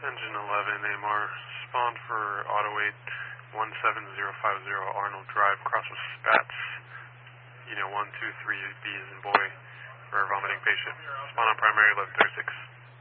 Engine 11, AMR, spawn for Auto 8, 17050 Arnold Drive, cross with Spats, Unit 123B as in boy, for a vomiting patient. Spawn on primary 1136.